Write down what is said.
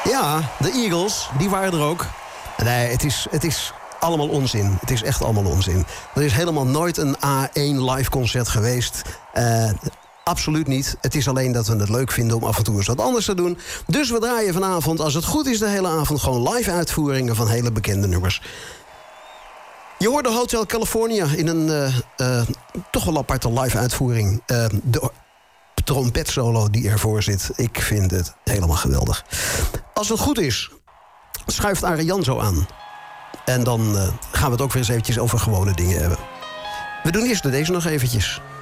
Ja, de Eagles, die waren er ook. Nee, het is allemaal onzin. Het is echt allemaal onzin. Er is helemaal nooit een A1 live concert geweest. Absoluut niet. Het is alleen dat we het leuk vinden om af en toe eens wat anders te doen. Dus we draaien vanavond, als het goed is, de hele avond gewoon live uitvoeringen van hele bekende nummers. Je hoorde Hotel California in een toch wel aparte live uitvoering. De trompetsolo die ervoor zit. Ik vind het helemaal geweldig. Als het goed is, schuift Ariane zo aan. En dan gaan we het ook weer eens eventjes over gewone dingen hebben. We doen eerst deze nog eventjes.